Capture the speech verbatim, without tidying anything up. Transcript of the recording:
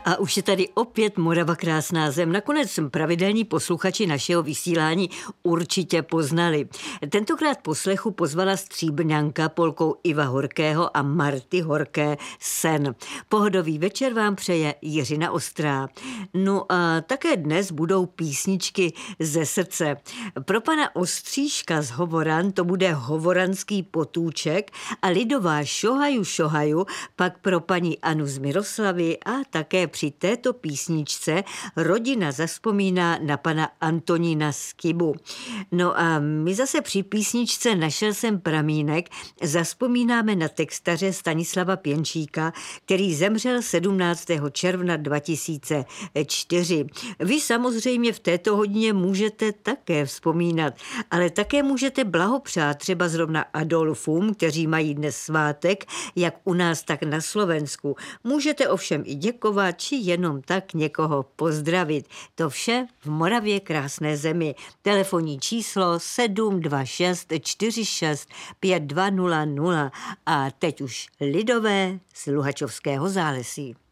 A už je tady opět Morava krásná zem. Nakonec pravidelní posluchači našeho vysílání určitě poznali. Tentokrát poslechu pozvala Stříbrňanka polkou Iva Horkého a Marty Horké Sen. Pohodový večer vám přeje Jiřina Ostrá. No a také dnes budou písničky ze srdce. Pro pana Ostříška z Hovoran to bude hovoranský potůček a lidová šohaju šohaju pak pro paní Anu z Miroslavy a také při této písničce rodina zazpomíná na pana Antonína z Kybu. No a my zase při písničce Našel jsem pramínek zazpomínáme na textaře Stanislava Pěnčíka, který zemřel sedmnáctého června dva tisíce čtyři. Vy samozřejmě v této hodině můžete také vzpomínat, ale také můžete blahopřát třeba zrovna Adolfům, kteří mají dnes svátek, jak u nás, tak na Slovensku. Můžete ovšem i děkovat, či jenom tak někoho pozdravit. To vše v Moravě krásné zemi. Telefonní číslo sedm dva šest čtyři šest pět dva nula nula a teď už lidové z Luhačovského Zálesí.